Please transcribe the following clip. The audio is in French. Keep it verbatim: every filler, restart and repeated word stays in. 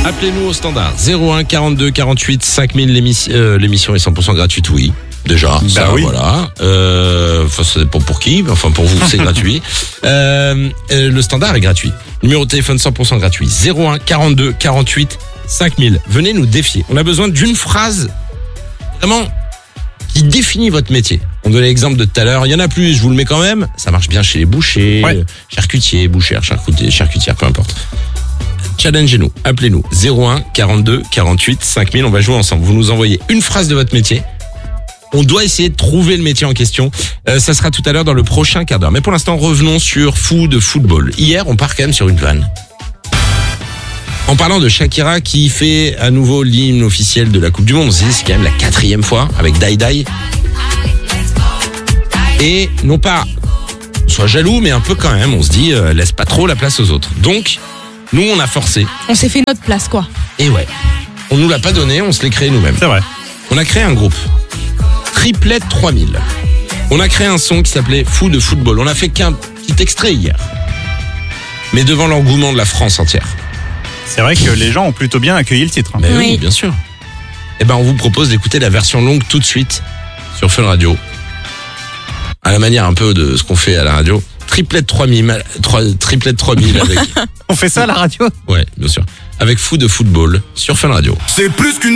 Appelez-nous au standard zéro un quarante-deux quarante-huit cinq mille. L'émission, euh, l'émission est cent pour cent gratuite, oui. Déjà, bah ça, oui. Voilà. Euh, enfin, ça dépend pour qui, mais enfin pour vous, c'est gratuit. Euh, euh, le standard est gratuit. Numéro de téléphone cent pour cent gratuit. zéro un quarante-deux quarante-huit cinq mille. Venez nous défier. On a besoin d'une phrase vraiment qui définit votre métier. On donnait l'exemple de tout à l'heure. Il y en a plus, je vous le mets quand même. Ça marche bien chez les bouchers, ouais. charcutiers, bouchères, charcutiers, charcutières, peu importe. Challengez-nous, appelez-nous zéro un quarante-deux quarante-huit cinq mille. On va jouer ensemble. Vous nous envoyez une phrase de votre métier. On doit essayer de trouver le métier en question. Euh, ça sera tout à l'heure dans le prochain quart d'heure. Mais pour l'instant, revenons sur Fou de football. Hier, on part quand même sur une vanne. En parlant de Shakira qui fait à nouveau l'hymne officiel de la Coupe du Monde. C'est quand même la quatrième fois avec Die Die. Et non pas soit jaloux, mais un peu quand même. On se dit, euh, laisse pas trop la place aux autres. Donc, nous, on a forcé. On s'est fait notre place, quoi. Et ouais. On nous l'a pas donné, on se l'est créé nous-mêmes. C'est vrai. On a créé un groupe. Triplet trois mille. On a créé un son qui s'appelait Fou de football. On a fait qu'un petit extrait hier. Mais devant l'engouement de la France entière. C'est vrai que les gens ont plutôt bien accueilli le titre. Mais oui, Oui. bien sûr. Eh ben, on vous propose d'écouter la version longue tout de suite sur Fun Radio. À la manière un peu de ce qu'on fait à la radio. Triplet trois mille, trois, triplet trois mille avec. On fait ça à la radio ? Ouais, bien sûr. Avec Fou de football sur Fun Radio. C'est plus qu'une